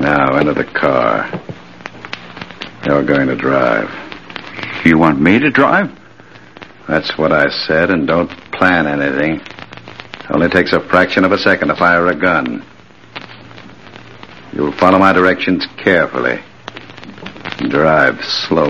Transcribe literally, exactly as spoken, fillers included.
Now, into the car. You're going to drive. You want me to drive? That's what I said, and don't plan anything. Only takes a fraction of a second to fire a gun. You'll follow my directions carefully. Drive slowly.